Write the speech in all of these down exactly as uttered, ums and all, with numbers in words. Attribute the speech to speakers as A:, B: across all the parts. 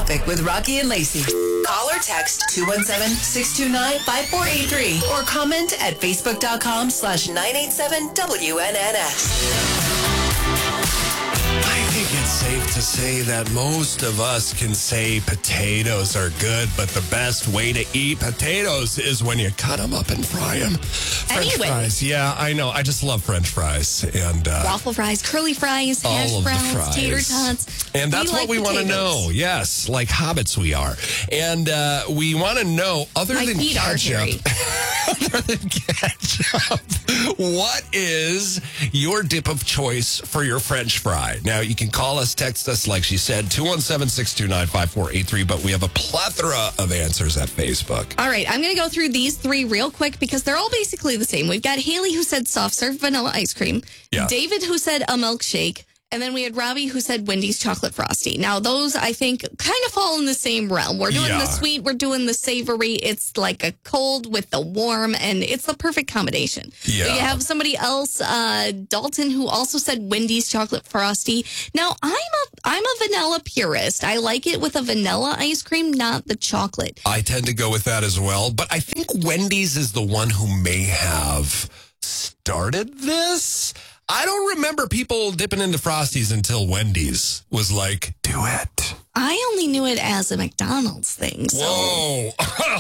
A: Topic with Rocky and Lacey. Call or text two one seven, six two nine, five four eight three or comment at facebook.com slash 987 WNNS.
B: I think it's safe to say that most of us can say potatoes are good, but the best way to eat potatoes is when you cut them up and fry them. French
C: Anyway.
B: fries. Yeah, I know. I just love French fries. and uh,
C: Waffle fries, curly fries,
B: all
C: hash
B: of the
C: browns,
B: fries.
C: tater tots.
B: And that's
C: We
B: what
C: like
B: we want to
C: potatoes.
B: know. Yes, like hobbits we are. And uh, we want to know, other
C: My
B: than
C: feet are hairy.
B: ketchup, other than ketchup, what is your dip of choice for your French fry? Now, you can call us, text us, like she said, two one seven, six two nine, five four eight three, but we have a plethora of answers at Facebook.
C: All right, I'm going to go through these three real quick because they're all basically the same. We've got Haley who said soft serve vanilla ice cream,
B: Yeah.
C: David who said a milkshake, and then we had Robbie who said Wendy's chocolate frosty. Now, those I think kind of fall in the same realm. We're doing
B: Yeah.
C: the sweet, we're doing the savory. It's like a cold with the warm, and it's the perfect combination.
B: Yeah.
C: So you have somebody else, uh, Dalton, who also said Wendy's chocolate frosty. Now, I'm a I'm a vanilla purist. I like it with a vanilla ice cream, not the chocolate.
B: I tend to go with that as well, but I think Wendy's is the one who may have started this. I don't remember people dipping into Frosties until Wendy's was like, do it.
C: I only knew it as a McDonald's thing. So
B: Whoa.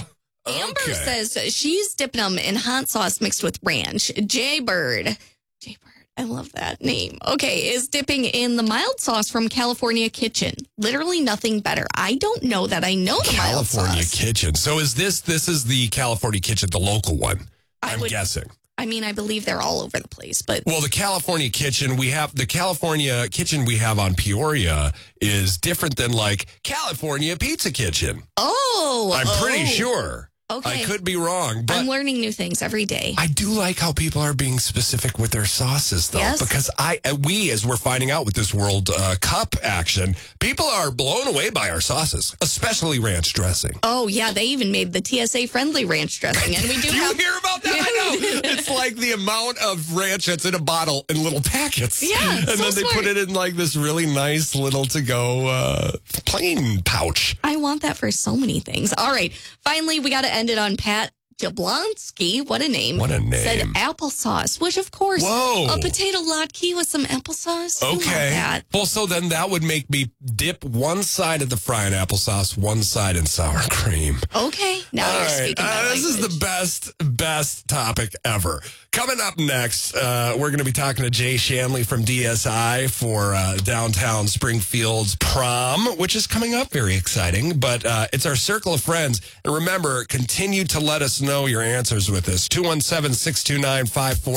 C: Amber
B: Okay.
C: says she's dipping them in hot sauce mixed with ranch. Jaybird, Jaybird, I love that name. Okay, is dipping in the mild sauce from California Kitchen. Literally nothing better. I don't know that I know the mild
B: California
C: sauce.
B: Kitchen. So is this, this is the California Kitchen, the local one,
C: I
B: I'm
C: would-
B: guessing.
C: I mean, I believe they're all over the place, but
B: Well, the California Kitchen, we have the California Kitchen we have on Peoria is different than like California Pizza Kitchen.
C: oh,
B: I'm pretty
C: oh.
B: sure.
C: Okay.
B: I could be wrong, but
C: I'm learning new things every day.
B: I do like how people are being specific with their sauces, though,
C: Yes.
B: because I, uh, we, as we're finding out with this World uh, Cup action, people are blown away by our sauces, especially ranch dressing.
C: Oh, yeah, they even made the T S A friendly ranch dressing. And we do
B: Do you
C: have.
B: hear about that? I know. It's like the amount of ranch that's in a bottle in little packets.
C: Yeah,
B: And
C: so
B: then they
C: smart.
B: put it in like this really nice little to-go uh, plain pouch.
C: I want that for so many things. All right. Finally, we got to end it on Pat Jablonski. What a name.
B: What a name.
C: Said applesauce, which, of course,
B: Whoa.
C: a potato latke with some applesauce. I love
B: Okay.
C: that.
B: Well, so then that would make me dip one side of the fry in applesauce, one side in sour cream.
C: Okay. Now
B: All
C: you're
B: right.
C: speaking my
B: Uh, this is the
C: language.
B: best, best topic ever. Coming up next, uh, we're going to be talking to Jay Shanley from D S I for uh, downtown Springfield's prom, which is coming up. Very exciting. But uh, it's our circle of friends. And remember, continue to let us know your answers with us. two one seven, six two nine, five four